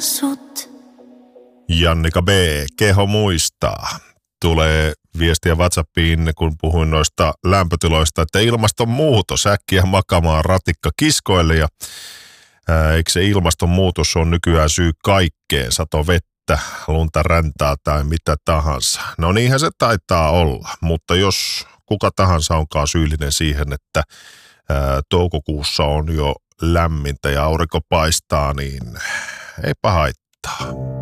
sut. Jannika B. Keho muistaa. Tulee viestiä WhatsAppiin, kun puhuin noista lämpötiloista, että ilmastonmuutos äkkiä makaamaan ratikka kiskoille. Ja eikö se ilmastonmuutos on nykyään syy kaikkeen, satovettä, lunta, räntää tai mitä tahansa. No niinhän se taitaa olla, mutta jos kuka tahansa onkaan syyllinen siihen, että toukokuussa on jo lämmintä ja aurinko paistaa, niin eipä haittaa.